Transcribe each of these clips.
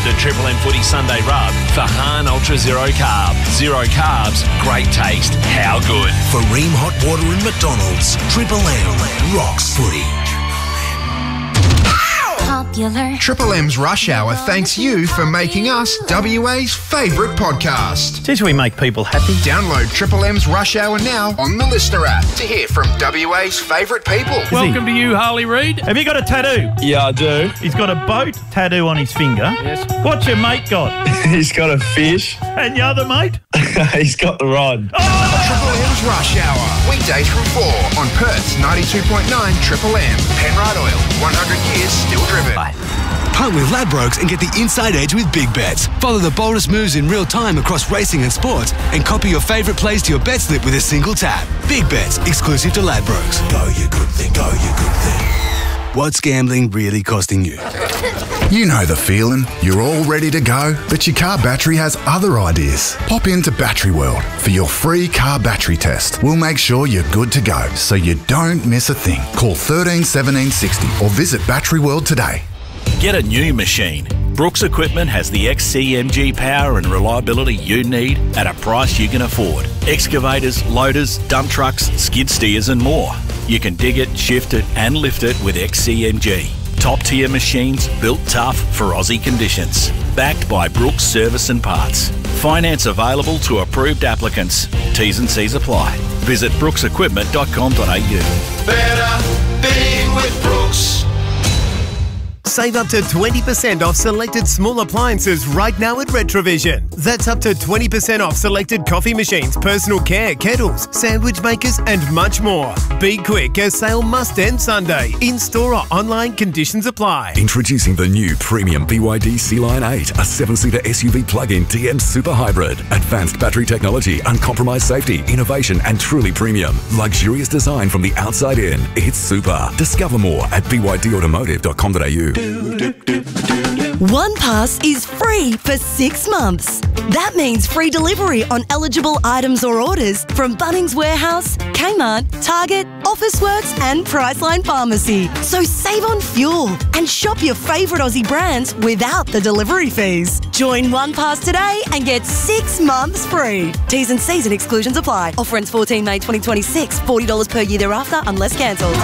The Triple M Footy Sunday Rub for Hahn Ultra Zero Carb. Zero carbs, great taste, how good. For Ream Hot Water and McDonald's, Triple M rocks footy. Popular. Triple M's Rush Hour thanks you for making us WA's favourite podcast. Since we make people happy. Download Triple M's Rush Hour now on the Listener app to hear from WA's favourite people. Welcome to you, Harley Reid. Have you got a tattoo? Yeah, I do. He's got a boat tattoo on his finger. Yes. What's your mate got? He's got a fish. And your other mate? He's got the rod. Triple M's Rush Hour. Weekdays from 4 on Perth's 92.9 Triple M. Penrite Oil. 100 years still driven. Punt with Ladbrokes and get the inside edge with big bets. Follow the boldest moves in real time across racing and sports and copy your favourite plays to your bet slip with a single tap. Big bets, exclusive to Ladbrokes. Go your good thing, go your good thing. What's gambling really costing you? You know the feeling. You're all ready to go, but your car battery has other ideas. Pop into Battery World for your free car battery test. We'll make sure you're good to go, so you don't miss a thing. Call 13 17 60 or visit Battery World today. Get a new machine. Brooks Equipment has the XCMG power and reliability you need at a price you can afford. Excavators, loaders, dump trucks, skid steers and more. You can dig it, shift it and lift it with XCMG. Top tier machines built tough for Aussie conditions. Backed by Brooks Service and Parts. Finance available to approved applicants. T's and C's apply. Visit brooksequipment.com.au. Better being with Brooks. Save up to 20% off selected small appliances right now at Retrovision. That's up to 20% off selected coffee machines, personal care, kettles, sandwich makers and much more. Be quick, as sale must end Sunday. In-store or online, conditions apply. Introducing the new premium BYD Sea-Line 8, a 7-seater SUV plug-in DM super hybrid. Advanced battery technology, uncompromised safety, innovation and truly premium. Luxurious design from the outside in. It's super. Discover more at bydautomotive.com.au. OnePass is free for 6 months. That means free delivery on eligible items or orders from Bunnings Warehouse, Kmart, Target, Officeworks and Priceline Pharmacy. So save on fuel and shop your favourite Aussie brands without the delivery fees. Join OnePass today and get 6 months free. T's and C's and exclusions apply. Offer ends 14 May 2026. $40 per year thereafter unless cancelled.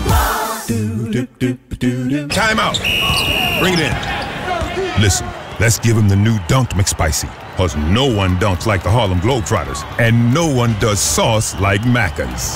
Time out. Bring it in. Listen, let's give him the new Dunked McSpicy. Because no one dunks like the Harlem Globetrotters. And no one does sauce like Macca's.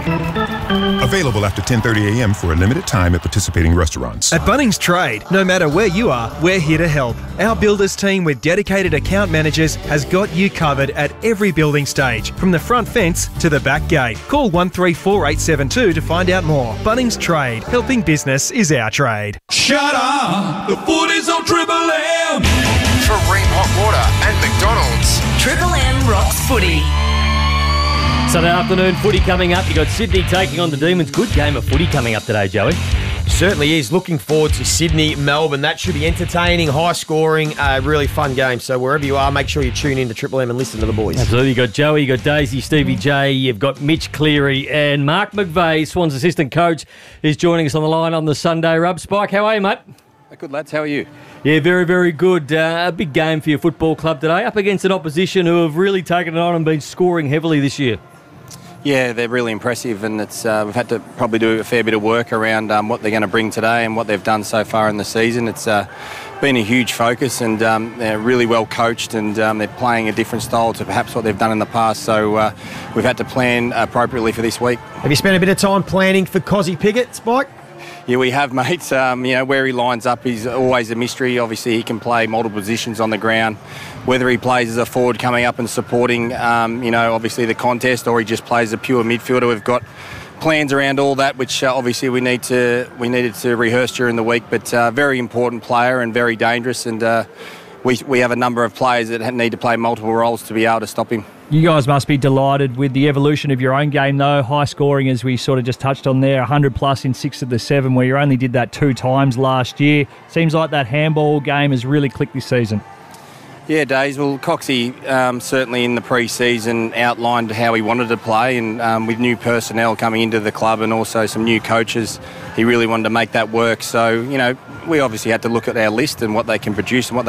Available after 10:30 a.m. for a limited time at participating restaurants. At Bunnings Trade, no matter where you are, we're here to help. Our builders team with dedicated account managers has got you covered at every building stage, from the front fence to the back gate. Call 134872 to find out more. Bunnings Trade, helping business is our trade. Shut up! The footy's on Triple M! For Ream Hot Water and McDonald's. Triple M rocks footy. Sunday afternoon footy coming up. You got Sydney taking on the Demons. Good game of footy coming up today, Joey. Certainly is. Looking forward to Sydney, Melbourne. That should be entertaining, high scoring, really fun game. So wherever you are, make sure you tune in to Triple M and listen to the boys. Absolutely. You got Joey, you got Daisy, Stevie J, you've got Mitch Cleary and Mark McVeigh, Swans assistant coach, is joining us on the line on the Sunday Rub. Spike, how are you, mate? Good, lads. How are you? Yeah, very, very good. A big game for your football club today, up against an opposition who have really taken it on and been scoring heavily this year. Yeah, they're really impressive, and it's we've had to probably do a fair bit of work around what they're going to bring today and what they've done so far in the season. It's been a huge focus, and they're really well coached, and they're playing a different style to perhaps what they've done in the past. So we've had to plan appropriately for this week. Have you spent a bit of time planning for Cozzy Piggott, Spike? Yeah, we have, mate. Where he lines up is always a mystery. Obviously, he can play multiple positions on the ground. Whether he plays as a forward coming up and supporting, obviously the contest, or he just plays a pure midfielder. We've got plans around all that, which obviously we needed to rehearse during the week. But very important player and very dangerous. And we have a number of players that need to play multiple roles to be able to stop him. You guys must be delighted with the evolution of your own game, though. High scoring, as we sort of just touched on there, 100 plus in 6 of the 7, where you only did that 2 times last year. Seems like that handball game has really clicked this season. Yeah, Days. Well, Coxie certainly in the pre-season outlined how he wanted to play, and with new personnel coming into the club and also some new coaches, he really wanted to make that work. So, we obviously had to look at our list and what they can produce and what